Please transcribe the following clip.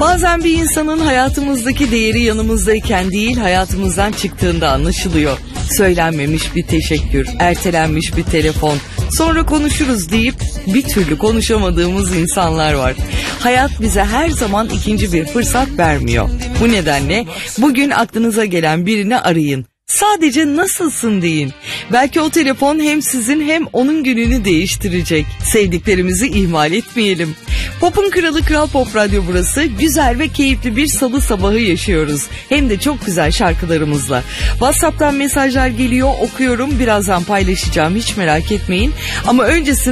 Bazen bir insanın hayatımızdaki değeri yanımızdayken değil, hayatımızdan çıktığında anlaşılıyor. Söylenmemiş bir teşekkür, ertelenmiş bir telefon, sonra konuşuruz deyip bir türlü konuşamadığımız insanlar var. Hayat bize her zaman ikinci bir fırsat vermiyor. Bu nedenle bugün aklınıza gelen birini arayın. Sadece nasılsın deyin. Belki o telefon hem sizin hem onun gününü değiştirecek. Sevdiklerimizi ihmal etmeyelim. Pop'un kralı Kral Pop Radyo burası. Güzel ve keyifli bir salı sabahı yaşıyoruz. Hem de çok güzel şarkılarımızla. WhatsApp'tan mesajlar geliyor, okuyorum. Birazdan paylaşacağım, hiç merak etmeyin. Ama öncesinde